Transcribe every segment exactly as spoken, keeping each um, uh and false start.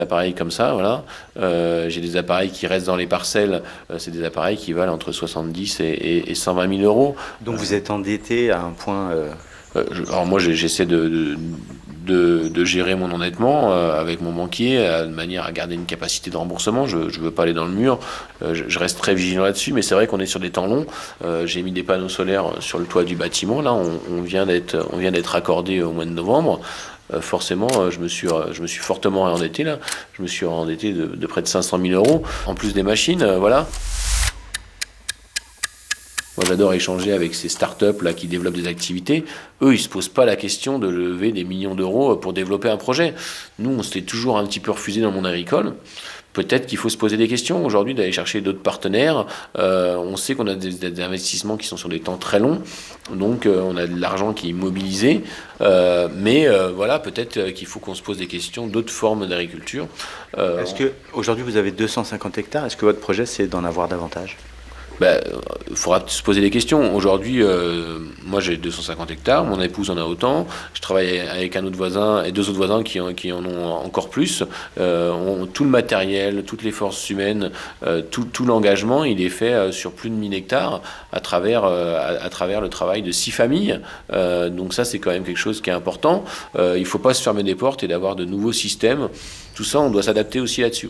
Appareils comme ça, voilà. Euh, j'ai des appareils qui restent dans les parcelles. Euh, c'est des appareils qui valent entre soixante-dix et, et, et cent vingt mille euros. Donc vous êtes endetté à un point... euh, Euh, je- alors moi, j'ai- j'essaie de, de, de- de gérer mon endettement euh, avec mon banquier euh, de manière à garder une capacité de remboursement. Je ne veux pas aller dans le mur. Euh, je, je reste très vigilant là-dessus, mais c'est vrai qu'on est sur des temps longs. Euh, j'ai mis des panneaux solaires sur le toit du bâtiment. Là, on, on vient d'être, on vient d'être accordé au mois de novembre. Euh, forcément, euh, je me suis, euh, je me suis fortement endetté là. Je me suis endetté de, de près de cinq cent mille euros, en plus des machines, euh, voilà. Moi, j'adore échanger avec ces startups là qui développent des activités. Eux, ils se posent pas la question de lever des millions d'euros pour développer un projet. Nous, on s'était toujours un petit peu refusé dans le monde agricole. Peut-être qu'il faut se poser des questions aujourd'hui, d'aller chercher d'autres partenaires. Euh, on sait qu'on a des, des investissements qui sont sur des temps très longs, donc euh, on a de l'argent qui est mobilisé. Euh, mais euh, voilà, peut-être qu'il faut qu'on se pose des questions d'autres formes d'agriculture. Euh, Est-ce que aujourd'hui vous avez deux cent cinquante hectares? Est-ce que votre projet c'est d'en avoir davantage? Ben, il faudra se poser des questions. Aujourd'hui, euh, moi j'ai deux cent cinquante hectares, mon épouse en a autant. Je travaille avec un autre voisin et deux autres voisins qui en, qui en ont encore plus. Euh, on- tout le matériel, toutes les forces humaines, euh, tout, tout l'engagement, il est fait euh, sur plus de mille hectares à travers, euh, à, à travers le travail de six familles. Euh, donc ça, c'est quand même quelque chose qui est important. Euh, il ne faut pas se fermer des portes et d'avoir de nouveaux systèmes. Tout ça, on doit s'adapter aussi là-dessus.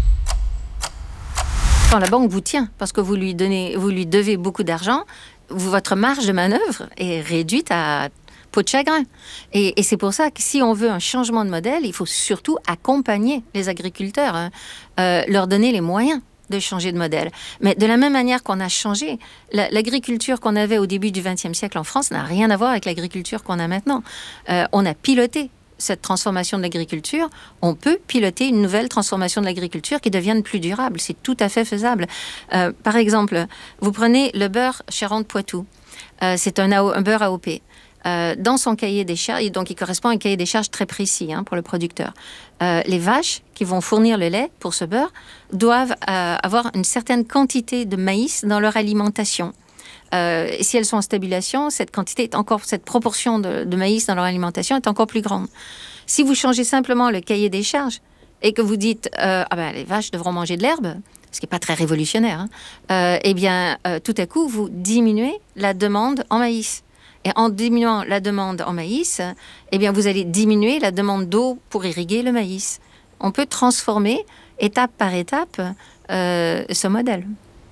Quand la banque vous tient, parce que vous lui donnez, vous lui devez beaucoup d'argent, vous- votre marge de manœuvre est réduite à peau de chagrin. Et, et c'est pour ça que si on veut un changement de modèle, il faut surtout accompagner les agriculteurs, hein, euh, leur donner les moyens de changer de modèle. Mais de la même manière qu'on a changé, la- l'agriculture qu'on avait au début du vingtième siècle en France n'a rien à voir avec l'agriculture qu'on a maintenant. Euh, on a piloté cette transformation de l'agriculture, on peut piloter une nouvelle transformation de l'agriculture qui devienne plus durable. C'est tout à fait faisable. Euh, par exemple, vous prenez le beurre Charentes-Poitou. Euh, c'est un, A O un beurre A O P. Euh, dans son cahier des charges, donc il correspond à un cahier des charges très précis, hein, pour le producteur. Euh, les vaches qui vont fournir le lait pour ce beurre doivent euh, avoir une certaine quantité de maïs dans leur alimentation. Euh, et si elles sont en stabilisation, cette quantité est encore, cette proportion de, de maïs dans leur alimentation est encore plus grande. Si vous changez simplement le cahier des charges et que vous dites euh, ah ben les vaches devront manger de l'herbe, ce qui n'est pas très révolutionnaire, hein, euh, eh bien euh, tout à coup vous diminuez la demande en maïs. Et en diminuant la demande en maïs, eh bien vous allez diminuer la demande d'eau pour irriguer le maïs. On peut transformer étape par étape euh, ce modèle.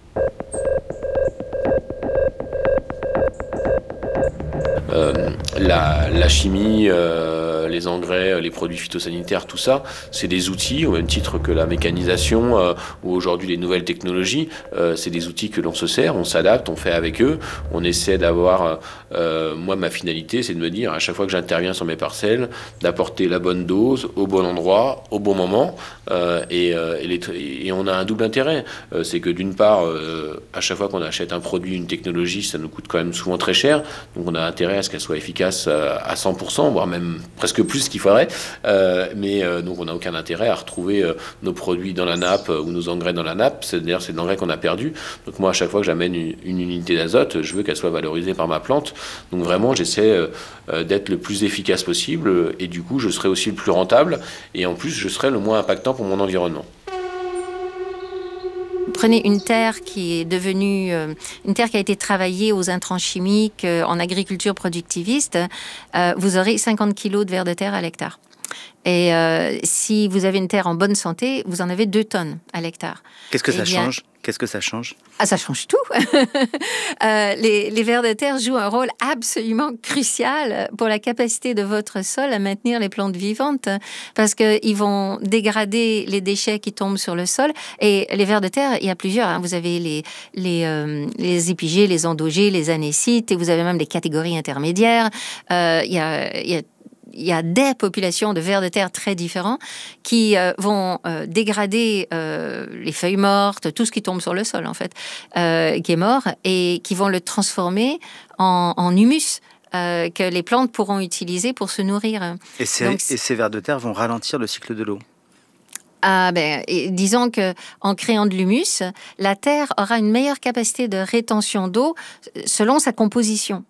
Euh, la, la chimie, euh, les engrais, les produits phytosanitaires, tout ça, c'est des outils, au même titre que la mécanisation euh, ou aujourd'hui les nouvelles technologies, euh, c'est des outils que l'on se sert, on s'adapte, on fait avec eux, on essaie d'avoir, euh, moi ma finalité c'est de me dire à chaque fois que j'interviens sur mes parcelles, d'apporter la bonne dose, au bon endroit, au bon moment, euh, et, euh, et, les, et on a un double intérêt, euh, c'est que d'une part, euh, à chaque fois qu'on achète un produit, une technologie, ça nous coûte quand même souvent très cher, donc on a intérêt à ce qu'elle soit efficace à cent pour cent, voire même presque plus qu'il faudrait. Euh, mais euh, donc on n'a aucun intérêt à retrouver euh, nos produits dans la nappe euh, ou nos engrais dans la nappe. C'est-à-dire c'est de l'engrais qu'on a perdu. Donc moi à chaque fois que j'amène une, une unité d'azote, je veux qu'elle soit valorisée par ma plante. Donc vraiment j'essaie euh, d'être le plus efficace possible et du coup je serai aussi le plus rentable et en plus je serai le moins impactant pour mon environnement. Prenez une terre qui est devenue, euh, une terre qui a été travaillée aux intrants chimiques, euh, en agriculture productiviste, euh, vous aurez cinquante kilos de vers de terre à l'hectare. Et euh, si vous avez une terre en bonne santé, vous en avez deux tonnes à l'hectare. Qu'est-ce que Eh ça bien, change? Qu'est-ce que ça change? Ah, ça change tout. euh, les, les vers de terre jouent un rôle absolument crucial pour la capacité de votre sol à maintenir les plantes vivantes, parce qu'ils vont dégrader les déchets qui tombent sur le sol. Et les vers de terre, il y a plusieurs, hein. Vous avez les, les, euh, les épigées, les endogées, les anécites, et vous avez même des catégories intermédiaires. Euh, il y a, il y a Il y a des populations de vers de terre très différents qui euh, vont euh, dégrader euh, les feuilles mortes, tout ce qui tombe sur le sol en fait, euh, qui est mort, et qui vont le transformer en, en humus euh, que les plantes pourront utiliser pour se nourrir. Et ces, Donc, et ces vers de terre vont ralentir le cycle de l'eau. Ah ben, et disons que en créant de l'humus, la terre aura une meilleure capacité de rétention d'eau selon sa composition.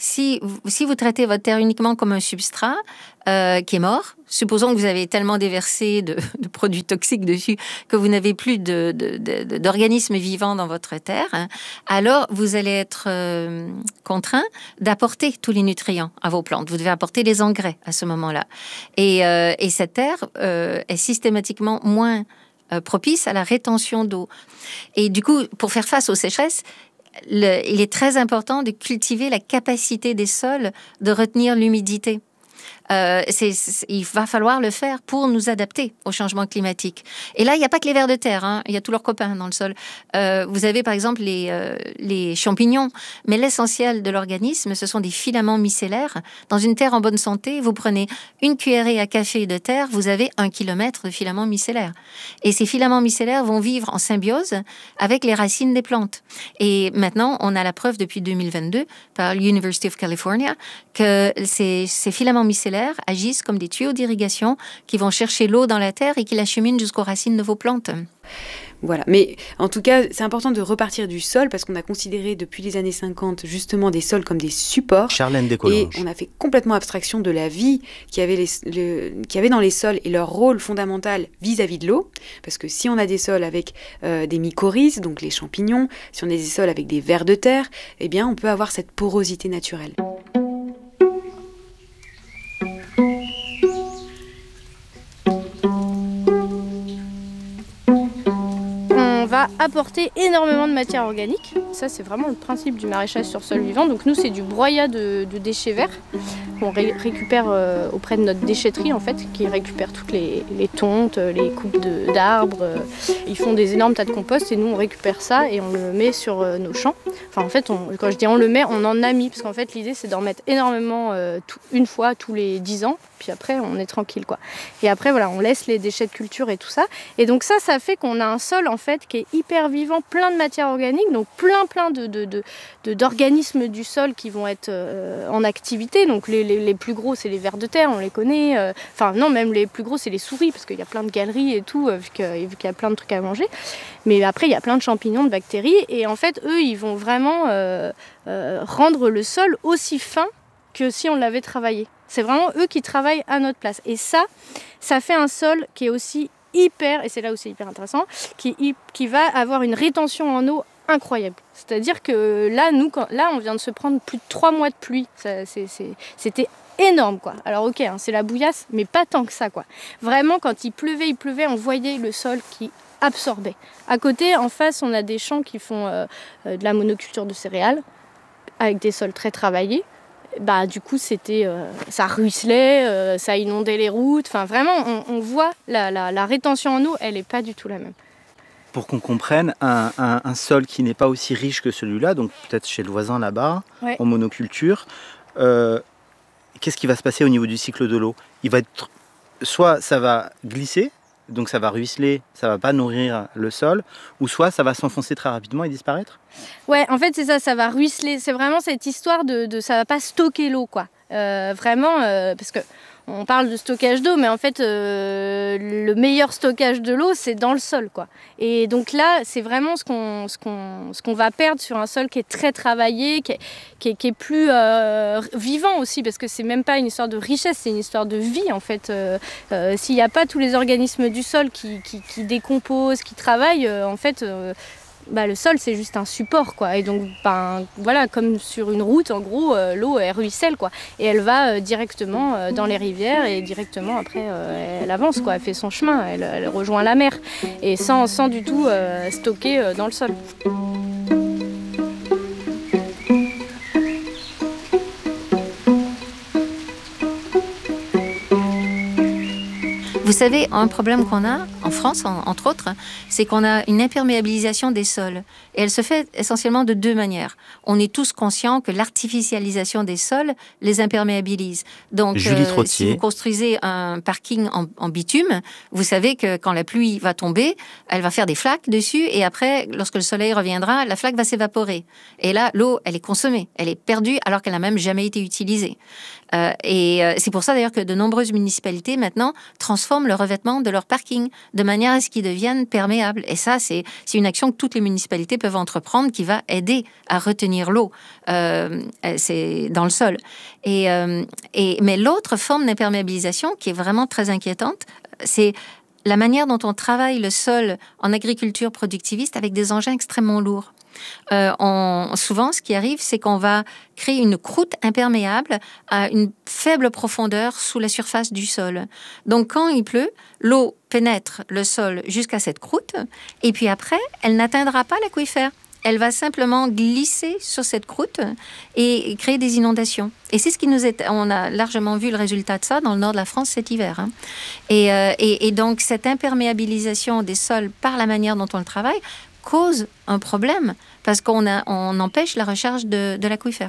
si, si vous traitez votre terre uniquement comme un substrat euh, qui est mort, supposons que vous avez tellement déversé de, de produits toxiques dessus que vous n'avez plus de, de, de, d'organismes vivants dans votre terre, hein, alors vous allez être euh, contraint d'apporter tous les nutriments à vos plantes. Vous devez apporter les engrais à ce moment-là. Et, euh, et cette terre euh, est systématiquement moins euh, propice à la rétention d'eau. Et du coup, pour faire face aux sécheresses, le, il est très important de cultiver la capacité des sols de retenir l'humidité. Euh, c'est, c'est, il va falloir le faire pour nous adapter au changement climatique. Et là, il n'y a pas que les vers de terre, hein. Il y a tous leurs copains dans le sol. Euh, vous avez par exemple les, euh, les champignons, mais l'essentiel de l'organisme, ce sont des filaments micellaires. Dans une terre en bonne santé, vous prenez une cuillerée à café de terre, vous avez un kilomètre de filaments micellaires. Et ces filaments micellaires vont vivre en symbiose avec les racines des plantes. Et maintenant, on a la preuve depuis deux mille vingt-deux par l'University of California que ces, ces filaments micellaires agissent comme des tuyaux d'irrigation qui vont chercher l'eau dans la terre et qui l'acheminent jusqu'aux racines de vos plantes. Voilà, mais en tout cas, c'est important de repartir du sol parce qu'on a considéré depuis les années cinquante justement des sols comme des supports. Charlène Descollanges. Et on a fait complètement abstraction de la vie qu'il y avait, les, le, qu'il y avait dans les sols et leur rôle fondamental vis-à-vis de l'eau. Parce que si on a des sols avec euh, des mycorhizes, donc les champignons, si on a des sols avec des vers de terre, eh bien on peut avoir cette porosité naturelle. Va apporter énormément de matière organique. Ça, c'est vraiment le principe du maraîchage sur sol vivant. Donc nous, c'est du broyat de, de déchets verts qu'on ré- récupère euh, auprès de notre déchetterie, en fait, qui récupère toutes les, les tontes, les coupes de, d'arbres. Euh, ils font des énormes tas de compost et nous, on récupère ça et on le met sur euh, nos champs. Enfin, en fait, on, quand je dis on le met, on en a mis, parce qu'en fait, l'idée, c'est d'en mettre énormément euh, tout, une fois tous les dix ans. Puis après, on est tranquille, quoi. Et après, voilà, on laisse les déchets de culture et tout ça. Et donc ça, ça fait qu'on a un sol, en fait, qui est hyper vivant, plein de matière organique, donc plein, plein de, de, de, de, d'organismes du sol qui vont être euh, en activité. Donc les, les, les plus gros, c'est les vers de terre, on les connaît. Euh, enfin, non, même les plus gros, c'est les souris, parce qu'il y a plein de galeries et tout, euh, vu, que, vu qu'il y a plein de trucs à manger. Mais après, il y a plein de champignons, de bactéries. Et en fait, eux, ils vont vraiment euh, euh, rendre le sol aussi fin que si on l'avait travaillé. C'est vraiment eux qui travaillent à notre place. Et ça, ça fait un sol qui est aussi hyper, et c'est là où c'est hyper intéressant, qui, qui va avoir une rétention en eau incroyable. C'est-à-dire que là, nous, quand, là, on vient de se prendre plus de trois mois de pluie. Ça, c'est, c'est, c'était énorme, quoi. Alors ok, hein, c'est la bouillasse, mais pas tant que ça, quoi. Vraiment, quand il pleuvait, il pleuvait, on voyait le sol qui absorbait. À côté, en face, on a des champs qui font euh, de la monoculture de céréales, avec des sols très travaillés. Bah, du coup, c'était, euh, ça ruisselait, euh, ça inondait les routes. Enfin, vraiment, on, on voit la, la, la rétention en eau, elle n'est pas du tout la même. Pour qu'on comprenne, un, un, un sol qui n'est pas aussi riche que celui-là, donc peut-être chez le voisin là-bas, ouais. En monoculture, euh, qu'est-ce qui va se passer au niveau du cycle de l'eau ? Il va être, soit ça va glisser, donc ça va ruisseler, ça va pas nourrir le sol, ou soit ça va s'enfoncer très rapidement et disparaître. Ouais, en fait c'est ça, ça va ruisseler. C'est vraiment cette histoire de, de ça va pas stocker l'eau, quoi. Euh, vraiment, euh, parce que on parle de stockage d'eau, mais en fait euh, le meilleur stockage de l'eau c'est dans le sol, quoi. Et donc là c'est vraiment ce qu'on ce qu'on ce qu'on va perdre sur un sol qui est très travaillé, qui est qui est, qui est plus euh, vivant aussi, parce que c'est même pas une histoire de richesse, c'est une histoire de vie en fait. Euh, euh, s'il n'y a pas tous les organismes du sol qui qui, qui décomposent, qui travaillent, euh, en fait. Euh, Bah, le sol c'est juste un support, quoi. Et donc ben, voilà, comme sur une route en gros, euh, l'eau elle ruisselle, quoi, et elle va euh, directement euh, dans les rivières et directement après euh, elle avance, quoi. Elle fait son chemin, elle, elle rejoint la mer et sans, sans du tout euh, stocker euh, dans le sol. Vous savez, un problème qu'on a en France, en, entre autres, c'est qu'on a une imperméabilisation des sols. Et elle se fait essentiellement de deux manières. On est tous conscients que l'artificialisation des sols les imperméabilise. Donc, euh, si vous construisez un parking en, en bitume, vous savez que quand la pluie va tomber, elle va faire des flaques dessus, et après, lorsque le soleil reviendra, la flaque va s'évaporer. Et là, l'eau, elle est consommée, elle est perdue, alors qu'elle n'a même jamais été utilisée. Euh, et euh, c'est pour ça d'ailleurs que de nombreuses municipalités maintenant transforment le revêtement de leur parking de manière à ce qu'ils deviennent perméables. Et ça, c'est, c'est une action que toutes les municipalités peuvent entreprendre qui va aider à retenir l'eau euh, c'est dans le sol. Et, euh, et, mais l'autre forme d'imperméabilisation qui est vraiment très inquiétante, c'est la manière dont on travaille le sol en agriculture productiviste avec des engins extrêmement lourds. Euh, on, souvent, ce qui arrive, c'est qu'on va créer une croûte imperméable à une faible profondeur sous la surface du sol. Donc, quand il pleut, l'eau pénètre le sol jusqu'à cette croûte, et puis après, elle n'atteindra pas l'aquifère. Elle va simplement glisser sur cette croûte et créer des inondations. Et c'est ce qui nous est... On a largement vu le résultat de ça dans le nord de la France cet hiver. Hein. Et, euh, et, et donc, cette imperméabilisation des sols par la manière dont on le travaille cause un problème parce qu'on a, on empêche la recharge de, de l'aquifère.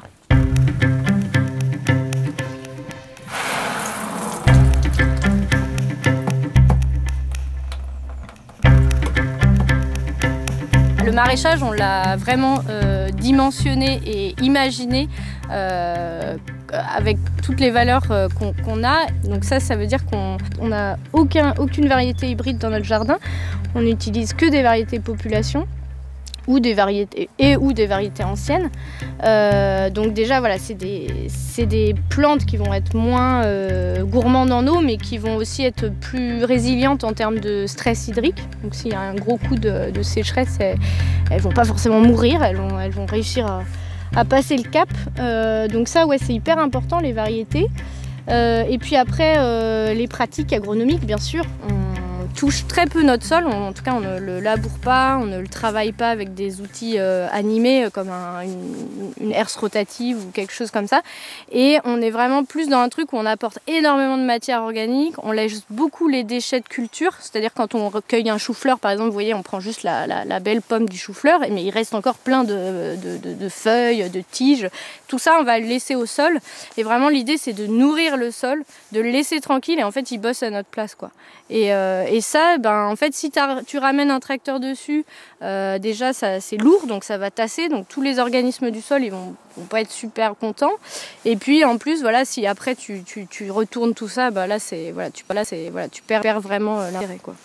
Le maraîchage, on l'a vraiment euh, dimensionné et imaginé euh, avec toutes les valeurs euh, qu'on, qu'on a. Donc ça, ça veut dire qu'on n'a aucun, aucune variété hybride dans notre jardin. On n'utilise que des variétés population ou des variétés et ou des variétés anciennes. Euh, donc déjà voilà, c'est des c'est des plantes qui vont être moins euh, gourmandes en eau, mais qui vont aussi être plus résilientes en termes de stress hydrique. Donc s'il y a un gros coup de, de sécheresse, elles, elles vont pas forcément mourir, elles vont elles vont réussir à, à passer le cap. Euh, donc ça ouais, c'est hyper important, les variétés. Euh, et puis après euh, les pratiques agronomiques, bien sûr. On, touche très peu notre sol, en tout cas on ne le laboure pas, on ne le travaille pas avec des outils euh, animés comme un, une, une herse rotative ou quelque chose comme ça. Et on est vraiment plus dans un truc où on apporte énormément de matière organique, on laisse beaucoup les déchets de culture, c'est-à-dire quand on recueille un chou-fleur par exemple, vous voyez, on prend juste la, la, la belle pomme du chou-fleur, mais il reste encore plein de, de, de, de feuilles, de tiges, tout ça on va le laisser au sol. Et vraiment l'idée c'est de nourrir le sol, de le laisser tranquille et en fait il bosse à notre place, quoi. Et, euh, et ça, ben, en fait, si tu ramènes un tracteur dessus, euh, déjà, ça, c'est lourd, donc ça va tasser. Donc tous les organismes du sol, ils vont, vont pas être super contents. Et puis, en plus, voilà, si après tu, tu, tu retournes tout ça, ben, là, c'est, voilà, tu, là, c'est, voilà, tu perds, perds vraiment euh, l'intérêt, quoi.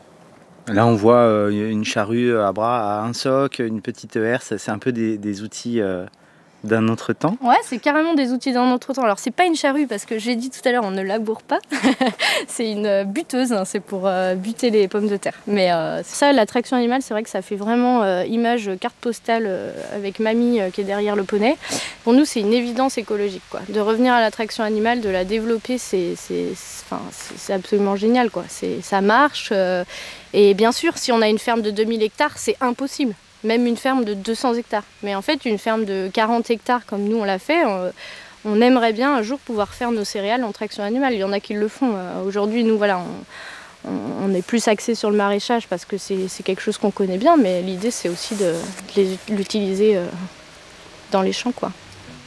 Là, on voit euh, une charrue à bras, à un soc, une petite herse. C'est un peu des, des outils... Euh... d'un autre temps. Ouais, c'est carrément des outils d'un autre temps. Alors, c'est pas une charrue parce que j'ai dit tout à l'heure, on ne laboure pas. C'est une buteuse, hein, c'est pour euh, buter les pommes de terre. Mais euh, ça, la traction animale, c'est vrai que ça fait vraiment euh, image carte postale euh, avec mamie euh, qui est derrière le poney. Pour nous, c'est une évidence écologique, quoi. De revenir à la traction animale, de la développer, c'est, c'est, c'est, enfin, c'est, c'est absolument génial, quoi. C'est, ça marche. Euh, et bien sûr, si on a une ferme de deux mille hectares, c'est impossible. Même une ferme de deux cents hectares. Mais en fait, une ferme de quarante hectares, comme nous on l'a fait, on, on aimerait bien un jour pouvoir faire nos céréales en traction animale. Il y en a qui le font. Aujourd'hui, nous, voilà, on, on, on est plus axé sur le maraîchage parce que c'est, c'est quelque chose qu'on connaît bien, mais l'idée, c'est aussi de, de les, l'utiliser euh, dans les champs, quoi.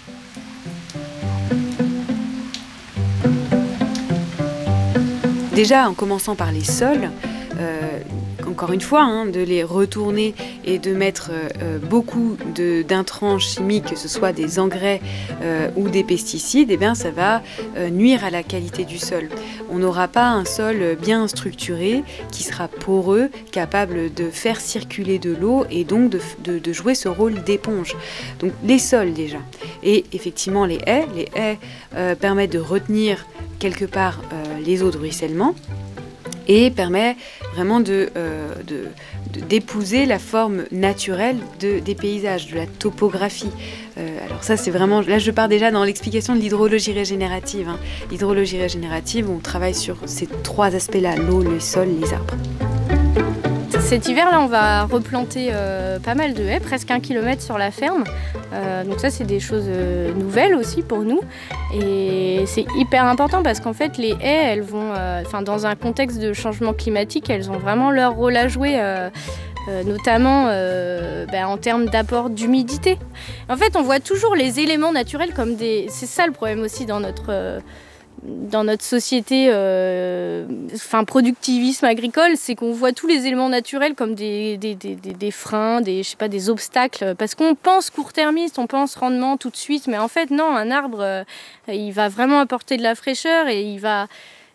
Déjà, en commençant par les sols, euh, encore une fois, hein, de les retourner et de mettre euh, beaucoup de, d'intrants chimiques, que ce soit des engrais euh, ou des pesticides, eh bien, ça va euh, nuire à la qualité du sol. On n'aura pas un sol bien structuré, qui sera poreux, capable de faire circuler de l'eau et donc de, de, de jouer ce rôle d'éponge. Donc les sols déjà. Et effectivement les haies, les haies euh, permettent de retenir quelque part euh, les eaux de ruissellement et permet vraiment de, euh, de, de, d'épouser la forme naturelle de, des paysages, de la topographie. Euh, alors ça, c'est vraiment... Là, je pars déjà dans l'explication de l'hydrologie régénérative. Hein. L'hydrologie régénérative, on travaille sur ces trois aspects-là, l'eau, le sol, les arbres. Cet hiver-là, on va replanter euh, pas mal de haies, presque un kilomètre sur la ferme. Euh, donc ça, c'est des choses euh, nouvelles aussi pour nous. Et c'est hyper important parce qu'en fait, les haies, elles vont, euh, dans un contexte de changement climatique, elles ont vraiment leur rôle à jouer, euh, euh, notamment euh, bah, en termes d'apport d'humidité. En fait, on voit toujours les éléments naturels comme des... C'est ça le problème aussi dans notre... Euh, dans notre société, euh, enfin productivisme agricole, c'est qu'on voit tous les éléments naturels comme des, des, des, des freins, des, je sais pas, des obstacles, parce qu'on pense court-termiste, on pense rendement tout de suite, mais en fait non, un arbre, euh, il va vraiment apporter de la fraîcheur et il va,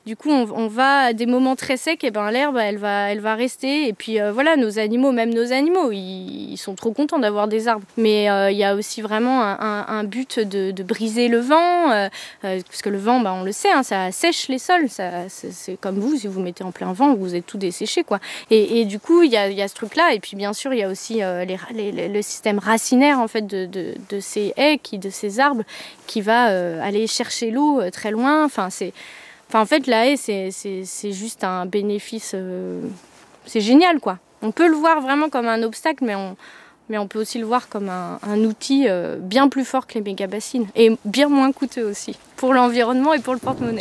Du coup, on, on va à des moments très secs, et ben l'herbe, elle va, elle va rester. Et puis euh, voilà, nos animaux, même nos animaux, ils, ils sont trop contents d'avoir des arbres. Mais euh, il y a aussi vraiment un, un, un but de, de briser le vent, euh, euh, parce que le vent, bah, on le sait, hein, ça sèche les sols. Ça, c'est, c'est comme vous, si vous mettez en plein vent, vous êtes tout desséché, quoi. Et, et du coup, il y a, y a ce truc-là. Et puis bien sûr, il y a aussi euh, les, les, les, le système racinaire en fait de, de, de ces haies, qui, de ces arbres, qui va euh, aller chercher l'eau euh, très loin. Enfin, c'est, enfin, en fait, la haie, c'est, c'est, c'est juste un bénéfice. Euh, c'est génial, quoi. On peut le voir vraiment comme un obstacle, mais on, mais on peut aussi le voir comme un, un outil euh, bien plus fort que les méga-bassines. Et bien moins coûteux aussi, pour l'environnement et pour le porte-monnaie.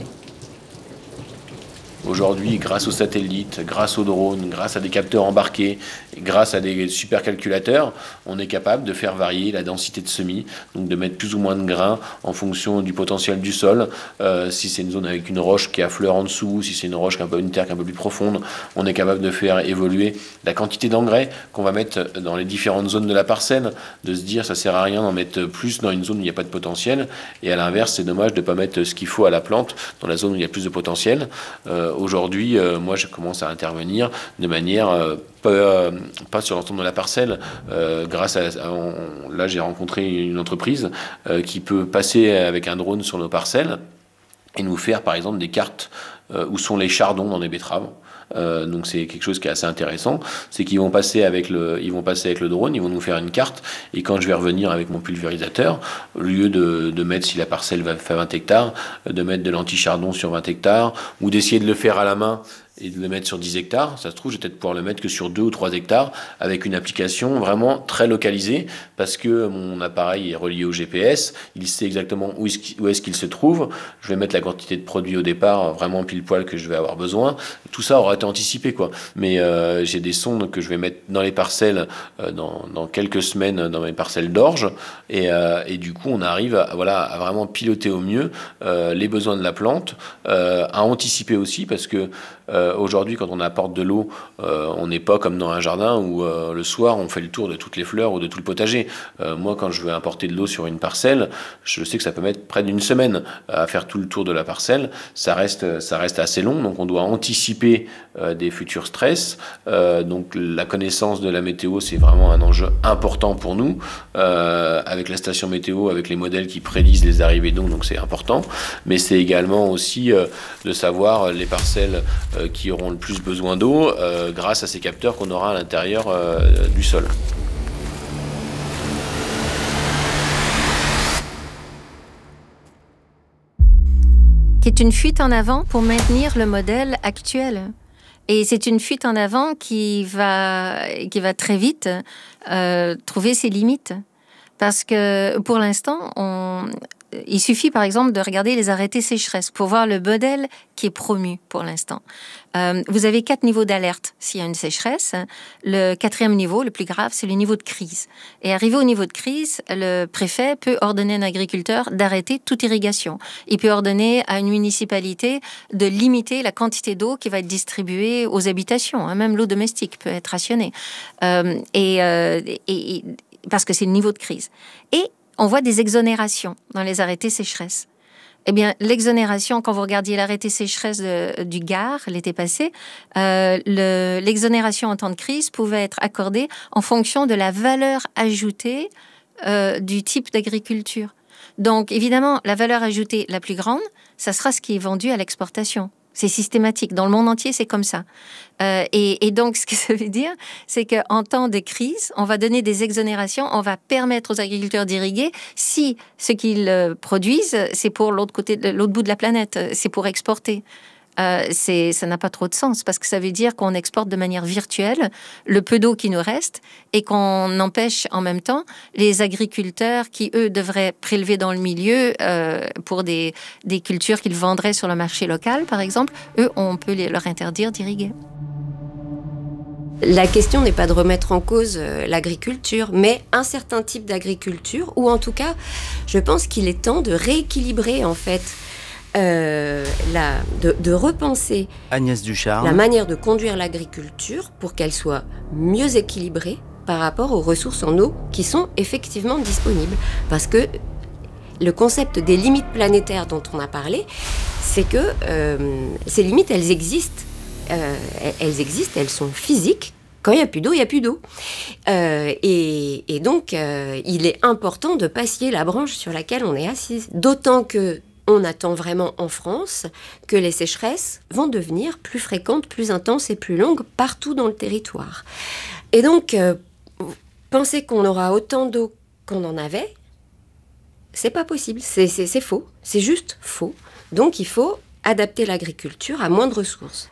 Aujourd'hui, grâce aux satellites, grâce aux drones, grâce à des capteurs embarqués, grâce à des supercalculateurs, on est capable de faire varier la densité de semis, donc de mettre plus ou moins de grains en fonction du potentiel du sol. Euh, si c'est une zone avec une roche qui a fleur en dessous, si c'est une roche, un peu, une terre un peu plus profonde, on est capable de faire évoluer la quantité d'engrais qu'on va mettre dans les différentes zones de la parcelle, de se dire ça sert à rien d'en mettre plus dans une zone où il n'y a pas de potentiel, et à l'inverse, c'est dommage de ne pas mettre ce qu'il faut à la plante dans la zone où il y a plus de potentiel. Euh, Aujourd'hui, euh, moi, je commence à intervenir de manière euh, pas, euh, pas sur l'ensemble de la parcelle. Euh, grâce à, à on, là, j'ai rencontré une entreprise euh, qui peut passer avec un drone sur nos parcelles et nous faire, par exemple, des cartes euh, où sont les chardons dans les betteraves. Euh, donc c'est quelque chose qui est assez intéressant, c'est qu'ils vont passer avec le, ils vont passer avec le drone, ils vont nous faire une carte, et quand je vais revenir avec mon pulvérisateur, au lieu de, de mettre, si la parcelle va faire vingt hectares, de mettre de l'anti-chardon sur vingt hectares, ou d'essayer de le faire à la main et de le mettre sur dix hectares, ça se trouve, je vais peut-être pouvoir le mettre que sur deux ou trois hectares, avec une application vraiment très localisée, parce que mon appareil est relié au G P S, il sait exactement où est-ce qu'il, où est-ce qu'il se trouve, je vais mettre la quantité de produits au départ, vraiment pile poil que je vais avoir besoin, tout ça aura été anticipé, quoi. Mais euh, j'ai des sondes que je vais mettre dans les parcelles, euh, dans, dans quelques semaines, dans mes parcelles d'orge, et, euh, et du coup, on arrive à, voilà, à vraiment piloter au mieux euh, les besoins de la plante, euh, à anticiper aussi, parce que Euh, aujourd'hui, quand on apporte de l'eau, euh, on n'est pas comme dans un jardin où euh, le soir on fait le tour de toutes les fleurs ou de tout le potager. Euh, moi, quand je veux importer de l'eau sur une parcelle, je sais que ça peut mettre près d'une semaine à faire tout le tour de la parcelle. Ça reste, ça reste assez long, donc on doit anticiper euh, des futurs stress. Euh, donc la connaissance de la météo, c'est vraiment un enjeu important pour nous. Euh, avec la station météo, avec les modèles qui prédisent les arrivées d'eau, donc c'est important. Mais c'est également aussi euh, de savoir les parcelles euh, qui auront le plus besoin d'eau euh, grâce à ces capteurs qu'on aura à l'intérieur euh, du sol. Qui est une fuite en avant pour maintenir le modèle actuel. Et c'est une fuite en avant qui va, qui va très vite euh, trouver ses limites. Parce que pour l'instant, on... il suffit par exemple de regarder les arrêtés sécheresse pour voir le modèle qui est promu pour l'instant. Euh, vous avez quatre niveaux d'alerte s'il y a une sécheresse. Le quatrième niveau, le plus grave, c'est le niveau de crise. Et arrivé au niveau de crise, le préfet peut ordonner à un agriculteur d'arrêter toute irrigation. Il peut ordonner à une municipalité de limiter la quantité d'eau qui va être distribuée aux habitations. Même l'eau domestique peut être rationnée. Euh, et, euh, et, et parce que c'est le niveau de crise. Et on voit des exonérations dans les arrêtés sécheresse. Eh bien, l'exonération, quand vous regardiez l'arrêté sécheresse de, du Gard l'été passé, euh, le, l'exonération en temps de crise pouvait être accordée en fonction de la valeur ajoutée euh, du type d'agriculture. Donc, évidemment, la valeur ajoutée la plus grande, ça sera ce qui est vendu à l'exportation. C'est systématique. Dans le monde entier, c'est comme ça. Euh, et, et donc, ce que ça veut dire, c'est qu'en temps de crise, on va donner des exonérations, on va permettre aux agriculteurs d'irriguer si ce qu'ils produisent, c'est pour l'autre côté, l'autre bout de la planète, c'est pour exporter. Euh, c'est, ça n'a pas trop de sens parce que ça veut dire qu'on exporte de manière virtuelle le peu d'eau qui nous reste et qu'on empêche en même temps les agriculteurs qui, eux, devraient prélever dans le milieu euh, pour des, des cultures qu'ils vendraient sur le marché local, par exemple, eux, on peut les, leur interdire d'irriguer. La question n'est pas de remettre en cause euh, l'agriculture, mais un certain type d'agriculture, ou en tout cas, je pense qu'il est temps de rééquilibrer, en fait, Euh, la, de, de repenser Agnès Ducharme. la manière de conduire l'agriculture pour qu'elle soit mieux équilibrée par rapport aux ressources en eau qui sont effectivement disponibles. Parce que le concept des limites planétaires dont on a parlé, c'est que euh, ces limites, elles existent. Euh, elles existent, elles sont physiques. Quand il n'y a plus d'eau, il n'y a plus d'eau. Euh, et, et donc, euh, il est important de ne pas scier la branche sur laquelle on est assise. D'autant qu'on attend vraiment en France que les sécheresses vont devenir plus fréquentes, plus intenses et plus longues partout dans le territoire. Et donc, euh, penser qu'on aura autant d'eau qu'on en avait, c'est pas possible. C'est, c'est, c'est faux. C'est juste faux. Donc, il faut adapter l'agriculture à moins de ressources.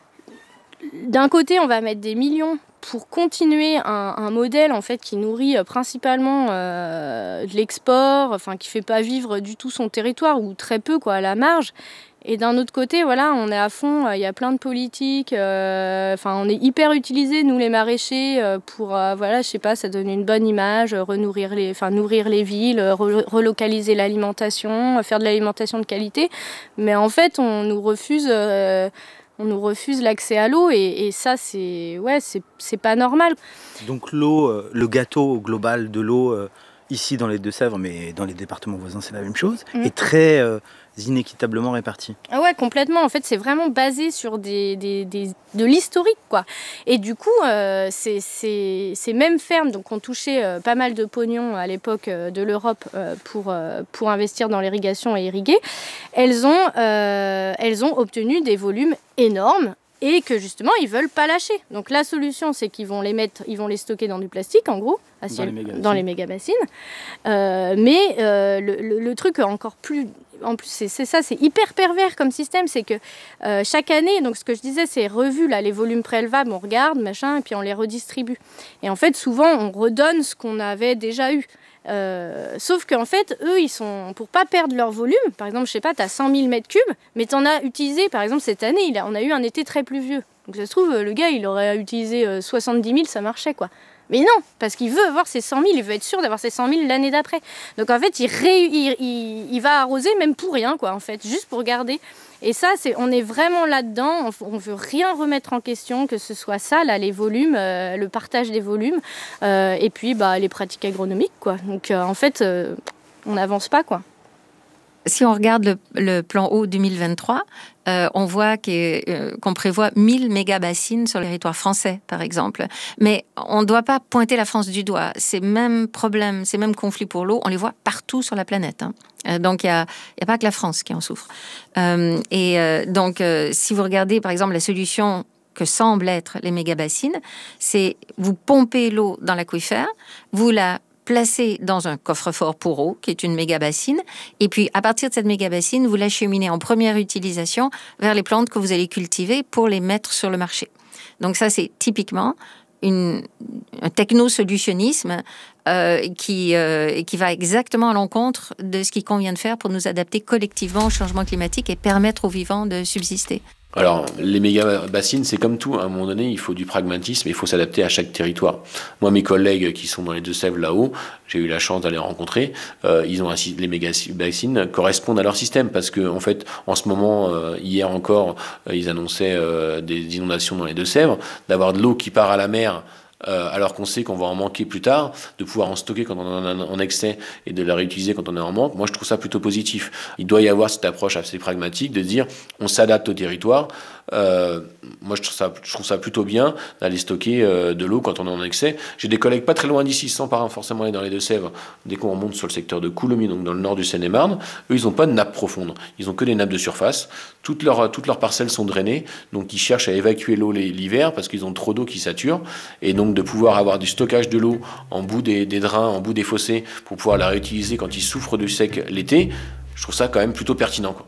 D'un côté, on va mettre des millions pour continuer un, un modèle en fait qui nourrit principalement euh, de l'export, enfin qui fait pas vivre du tout son territoire ou très peu quoi à la marge. Et d'un autre côté, voilà, on est à fond. Il y a plein de politiques. Euh, enfin, on est hyper utilisés nous les maraîchers euh, pour euh, voilà, je sais pas, ça donne une bonne image, renourrir les, enfin nourrir les villes, re- relocaliser l'alimentation, faire de l'alimentation de qualité. Mais en fait, on nous refuse. Euh, On nous refuse l'accès à l'eau et, et ça, c'est, ouais, c'est, c'est pas normal. Donc l'eau, euh, le gâteau global de l'eau, euh, ici dans les Deux-Sèvres, mais dans les départements voisins, c'est la même chose, mmh. est très euh, inéquitablement réparti. Ah ouais, complètement. En fait, c'est vraiment basé sur des, des, des, de l'historique, quoi. Et du coup, euh, c'est, c'est, ces mêmes fermes donc, ont touché euh, pas mal de pognon à l'époque euh, de l'Europe euh, pour, euh, pour investir dans l'irrigation et irriguer. Elles ont, euh, elles ont obtenu des volumes énormes et que justement, ils veulent pas lâcher. Donc la solution, c'est qu'ils vont les mettre, ils vont les stocker dans du plastique, en gros, à ciel, dans les méga-bassines. Euh, mais euh, le, le, le truc encore plus... En plus, c'est, c'est ça, c'est hyper pervers comme système. C'est que euh, chaque année, donc ce que je disais, c'est revu, là, les volumes prélevables, on regarde, machin, et puis on les redistribue. Et en fait, souvent, on redonne ce qu'on avait déjà eu. Euh, sauf qu'en fait, eux, ils sont, pour pas perdre leur volume, par exemple, je sais pas, tu as cent mille mètres cubes, mais tu en as utilisé, par exemple, cette année, il a, on a eu un été très pluvieux. Donc ça se trouve, le gars, il aurait utilisé euh, soixante-dix mille, ça marchait, quoi. Mais non, parce qu'il veut avoir ses cent mille, il veut être sûr d'avoir ses cent mille l'année d'après. Donc en fait, il, ré, il, il, il va arroser même pour rien, quoi, en fait, juste pour garder. Et ça, c'est, on est vraiment là-dedans, on ne veut rien remettre en question, que ce soit ça, là, les volumes, euh, le partage des volumes, euh, et puis bah, les pratiques agronomiques, quoi. Donc euh, en fait, euh, on n'avance pas, quoi. Si on regarde le, le plan eau deux mille vingt-trois, euh, on voit que, euh, qu'on prévoit mille méga-bassines sur le territoire français, par exemple. Mais on ne doit pas pointer la France du doigt. Ces mêmes problèmes, ces mêmes conflits pour l'eau, on les voit partout sur la planète. Hein. Euh, donc, il n'y a, a pas que la France qui en souffre. Euh, et euh, donc, euh, si vous regardez, par exemple, la solution que semblent être les méga-bassines, c'est vous pompez l'eau dans l'aquifère, vous la placée dans un coffre-fort pour eau, qui est une méga-bassine, et puis à partir de cette méga-bassine, vous l'acheminez en première utilisation vers les plantes que vous allez cultiver pour les mettre sur le marché. Donc ça, c'est typiquement une, un technosolutionnisme euh, qui, euh, qui va exactement à l'encontre de ce qu'il convient de faire pour nous adapter collectivement au changement climatique et permettre aux vivants de subsister. Alors, les méga-bassines, c'est comme tout. À un moment donné, il faut du pragmatisme et il faut s'adapter à chaque territoire. Moi, mes collègues qui sont dans les Deux-Sèvres là-haut, j'ai eu la chance d'aller rencontrer, euh, ils ont un, les méga-bassines correspondent à leur système parce que, en fait, en ce moment, euh, hier encore, euh, ils annonçaient euh, des inondations dans les Deux-Sèvres, d'avoir de l'eau qui part à la mer. Euh, alors qu'on sait qu'on va en manquer plus tard, de pouvoir en stocker quand on en a en excès et de la réutiliser quand on est en manque, moi je trouve ça plutôt positif. Il doit y avoir cette approche assez pragmatique de dire on s'adapte au territoire. Euh, moi je trouve, ça, je trouve ça plutôt bien d'aller stocker euh, de l'eau quand on est en excès. J'ai des collègues pas très loin d'ici, sans pas forcément aller dans les Deux-Sèvres, dès qu'on remonte sur le secteur de Coulommiers, donc dans le nord du Seine-et-Marne, eux ils n'ont pas de nappe profonde, ils ont que des nappes de surface. Toutes leurs, toutes leurs parcelles sont drainées, donc ils cherchent à évacuer l'eau l'hiver parce qu'ils ont trop d'eau qui sature, et donc de pouvoir avoir du stockage de l'eau en bout des, des drains, en bout des fossés, pour pouvoir la réutiliser quand ils souffrent du sec l'été, je trouve ça quand même plutôt pertinent, quoi.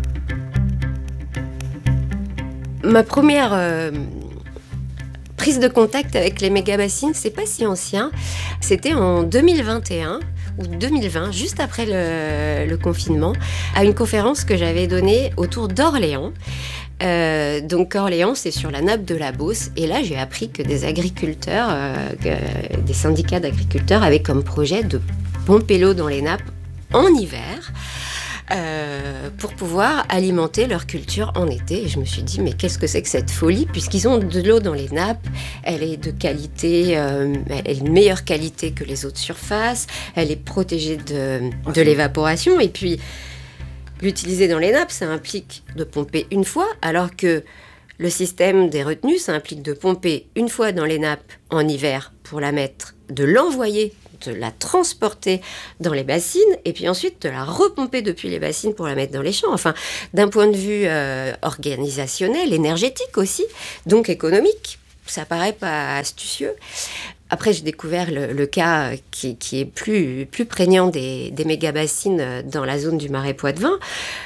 Ma première euh, prise de contact avec les méga-bassines, c'est pas si ancien, c'était en deux mille vingt et un ou deux mille vingt, juste après le, le confinement, à une conférence que j'avais donnée autour d'Orléans. Euh, donc Orléans, c'est sur la nappe de la Beauce, et là j'ai appris que des agriculteurs, euh, que des syndicats d'agriculteurs avaient comme projet de pomper l'eau dans les nappes en hiver. Euh, pour pouvoir alimenter leur culture en été. Et je me suis dit, mais qu'est-ce que c'est que cette folie, puisqu'ils ont de l'eau dans les nappes, elle est de qualité, euh, elle est de meilleure qualité que les eaux de surface, elle est protégée de, de l'évaporation, et puis l'utiliser dans les nappes, ça implique de pomper une fois, alors que le système des retenues, ça implique de pomper une fois dans les nappes en hiver pour la mettre, de l'envoyer, de la transporter dans les bassines, et puis ensuite de la repomper depuis les bassines pour la mettre dans les champs. Enfin, d'un point de vue euh, organisationnel, énergétique aussi, donc économique, ça paraît pas astucieux. Après, j'ai découvert le, le cas qui, qui est plus, plus prégnant des, des méga-bassines dans la zone du Marais Poitevin.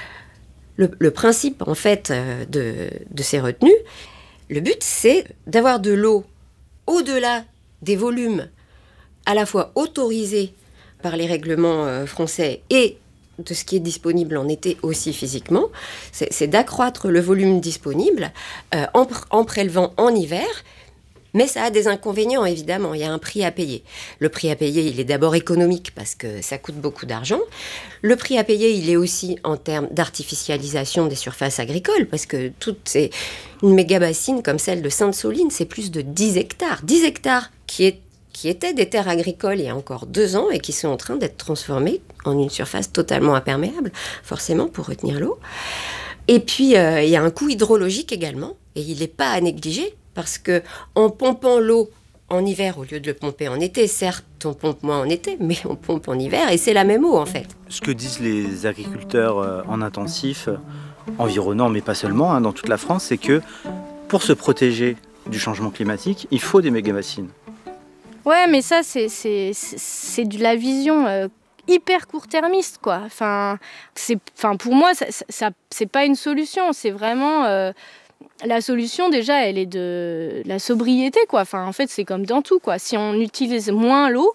Le, le principe, en fait, de, de ces retenues, le but, c'est d'avoir de l'eau au-delà des volumes à la fois autorisés par les règlements français et de ce qui est disponible en été aussi physiquement. C'est, c'est d'accroître le volume disponible euh, en, en prélevant en hiver. Mais ça a des inconvénients, évidemment. Il y a un prix à payer. Le prix à payer, il est d'abord économique parce que ça coûte beaucoup d'argent. Le prix à payer, il est aussi en termes d'artificialisation des surfaces agricoles parce que toutes ces... une méga-bassine comme celle de Sainte-Soline, c'est plus de dix hectares. dix hectares qui, est... qui étaient des terres agricoles il y a encore deux ans et qui sont en train d'être transformées en une surface totalement imperméable, forcément, pour retenir l'eau. Et puis, euh, il y a un coût hydrologique également, et il n'est pas à négliger. Parce que en pompant l'eau en hiver au lieu de le pomper en été, certes on pompe moins en été, mais on pompe en hiver et c'est la même eau en fait. Ce que disent les agriculteurs en intensif, environnants mais pas seulement, hein, dans toute la France, c'est que pour se protéger du changement climatique, il faut des méga-bassines. Ouais, mais ça c'est, c'est, c'est de la vision euh, hyper court-termiste quoi. Enfin, c'est, enfin, pour moi ça, ça, c'est pas une solution, c'est vraiment... Euh, La solution, déjà, elle est de la sobriété, quoi. Enfin, en fait, c'est comme dans tout, quoi. Si on utilise moins l'eau,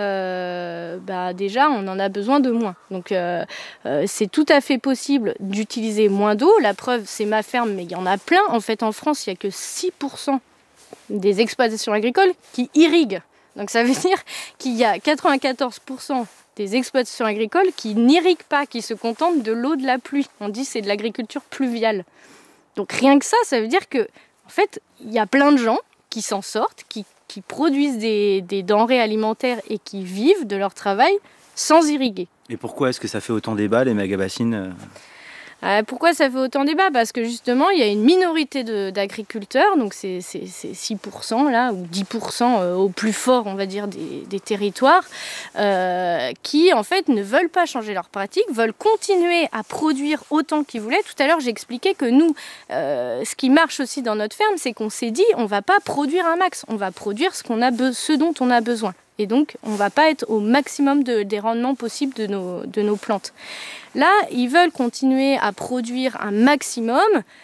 euh, bah, déjà, on en a besoin de moins. Donc, euh, euh, c'est tout à fait possible d'utiliser moins d'eau. La preuve, c'est ma ferme, mais il y en a plein. En fait, en France, il n'y a que six pour cent des exploitations agricoles qui irriguent. Donc, ça veut dire qu'il y a quatre-vingt-quatorze pour cent des exploitations agricoles qui n'irriguent pas, qui se contentent de l'eau de la pluie. On dit que c'est de l'agriculture pluviale. Donc rien que ça, ça veut dire que, en fait, il y a plein de gens qui s'en sortent, qui, qui produisent des, des denrées alimentaires et qui vivent de leur travail sans irriguer. Et pourquoi est-ce que ça fait autant débat, les méga-bassines ? Euh, pourquoi ça fait autant débat ? Parce que justement, il y a une minorité de, d'agriculteurs, donc c'est, c'est, c'est six pour cent là, ou dix pour cent euh, au plus fort, on va dire, des, des territoires, euh, qui en fait ne veulent pas changer leurs pratiques, veulent continuer à produire autant qu'ils voulaient. Tout à l'heure, j'expliquais que nous, euh, ce qui marche aussi dans notre ferme, c'est qu'on s'est dit, on ne va pas produire un max, on va produire ce, qu'on a be- ce dont on a besoin. Et donc, on ne va pas être au maximum de, des rendements possibles de nos, de nos plantes. Là, ils veulent continuer à produire un maximum.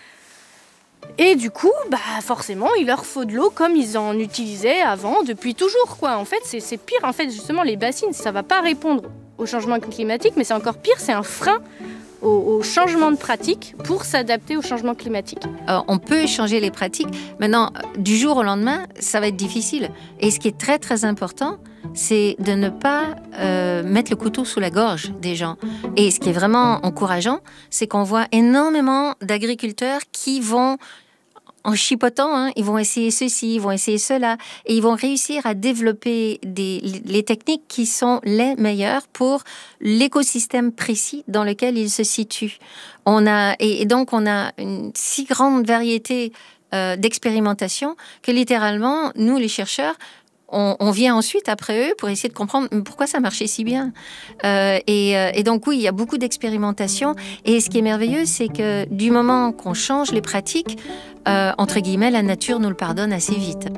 Et du coup, bah, forcément, il leur faut de l'eau comme ils en utilisaient avant, depuis toujours, quoi. En fait, c'est, c'est pire. En fait, justement, les bassines, ça ne va pas répondre au changement climatique, mais c'est encore pire, c'est un frein au, au changement de pratique pour s'adapter au changement climatique. Alors, on peut changer les pratiques. Maintenant, du jour au lendemain, ça va être difficile. Et ce qui est très, très important, c'est de ne pas euh, mettre le couteau sous la gorge des gens. Et ce qui est vraiment encourageant, c'est qu'on voit énormément d'agriculteurs qui vont, en chipotant, hein, ils vont essayer ceci, ils vont essayer cela, et ils vont réussir à développer des, les techniques qui sont les meilleures pour l'écosystème précis dans lequel ils se situent. On a, et, et donc, on a une si grande variété euh, d'expérimentation que littéralement, nous, les chercheurs, On, on vient ensuite après eux pour essayer de comprendre pourquoi ça marchait si bien. Euh, et, et donc oui, il y a beaucoup d'expérimentation. Et ce qui est merveilleux, c'est que du moment qu'on change les pratiques, euh, entre guillemets, la nature nous le pardonne assez vite.